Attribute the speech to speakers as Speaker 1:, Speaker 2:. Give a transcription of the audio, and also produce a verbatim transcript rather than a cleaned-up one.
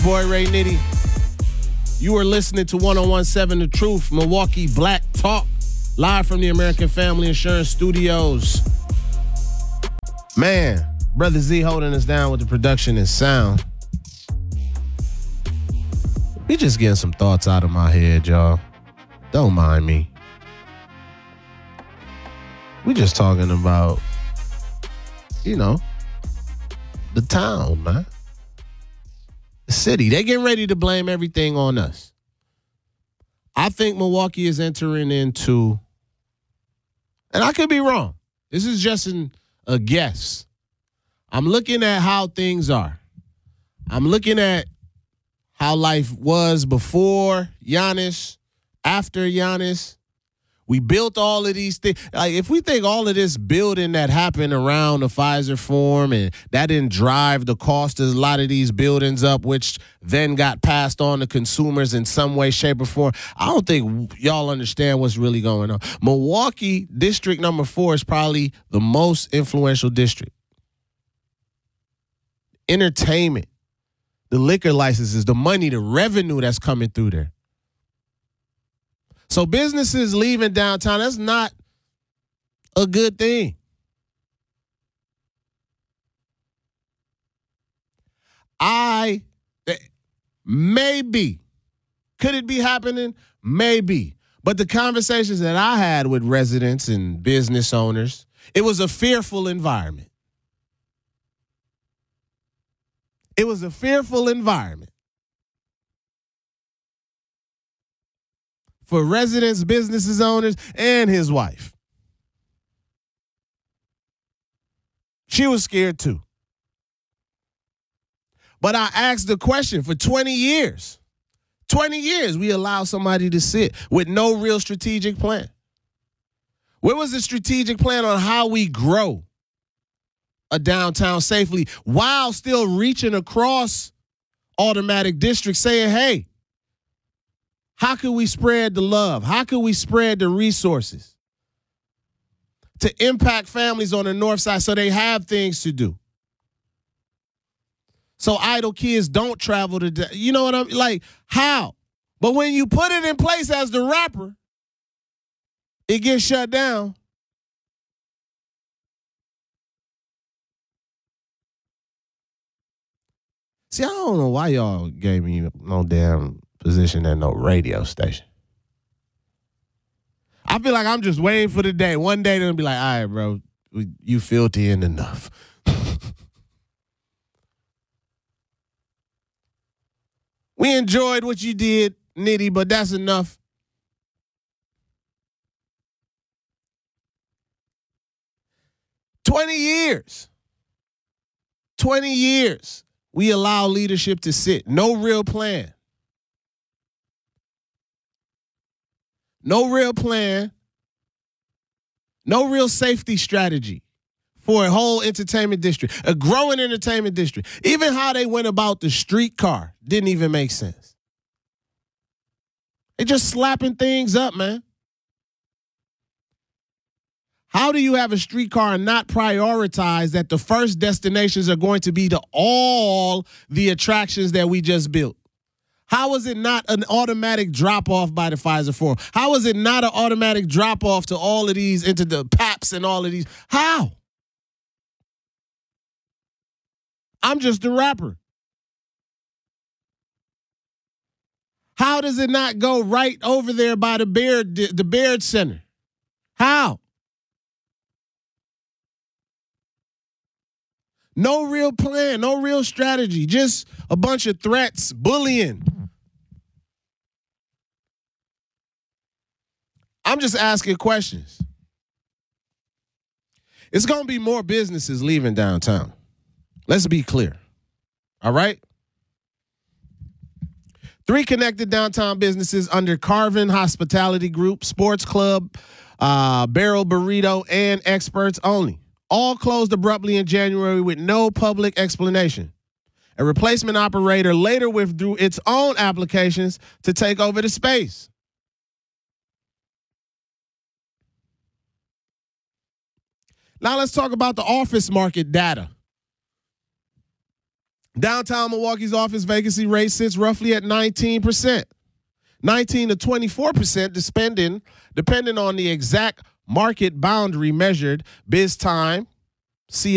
Speaker 1: Boy Ray Nitty. You are listening to ten seventeen The Truth, Milwaukee Black Talk, live from the American Family Insurance Studios. Man, Brother Z holding us down with the production and sound. We just getting some thoughts out of my head, y'all. Don't mind me. We just talking about, you know, the town, man. The city. They getting ready to blame everything on us. I think Milwaukee is entering into, and I could be wrong. This is just an, a guess. I'm looking at how things are. I'm looking at how life was before Giannis, after Giannis. We built all of these things. Like, if we think all of this building that happened around the Pfizer Forum and that didn't drive the cost of a lot of these buildings up, which then got passed on to consumers in some way, shape, or form, I don't think y'all understand what's really going on. Milwaukee District Number Four is probably the most influential district. Entertainment, the liquor licenses, the money, the revenue that's coming through there. So businesses leaving downtown, that's not a good thing. I, maybe, could it be happening? Maybe. But the conversations that I had with residents and business owners, it was a fearful environment. It was a fearful environment. For residents, businesses, owners, and his wife. She was scared too. But I asked the question for twenty years. twenty years we allow somebody to sit with no real strategic plan. Where was the strategic plan on how we grow a downtown safely while still reaching across automatic districts saying, hey, how can we spread the love? How can we spread the resources to impact families on the north side so they have things to do? So idle kids don't travel to, you know what I'm like, how? But when you put it in place as the rapper, it gets shut down. See, I don't know why y'all gave me no damn position at no radio station. I feel like I'm just waiting for the day. One day they'll be like, all right, bro, you filthy and enough. We enjoyed what you did, Nitty, but that's enough. twenty years. twenty years. We allow leadership to sit. No real plan. No real plan. No real safety strategy for a whole entertainment district, a growing entertainment district. Even how they went about the streetcar didn't even make sense. They just slapping things up, man. How do you have a streetcar and not prioritize that the first destinations are going to be to all the attractions that we just built? How is it not an automatic drop-off by the Pfizer Forum? How is it not an automatic drop-off to all of these, into the P A Ps and all of these? How? I'm just a rapper. How does it not go right over there by the Baird, the Baird Center? How? No real plan, no real strategy, just a bunch of threats, bullying. I'm just asking questions. It's going to be more businesses leaving downtown. Let's be clear. All right? Three connected downtown businesses under Carvin Hospitality Group, Sports Club, uh, Barrel Burrito, and Experts Only. All closed abruptly in January with no public explanation. A replacement operator later withdrew its own applications to take over the space. Now let's talk about the office market data. Downtown Milwaukee's office vacancy rate sits roughly at nineteen percent. nineteen to twenty-four percent depending, depending on the exact market boundary measured. Biz Time, C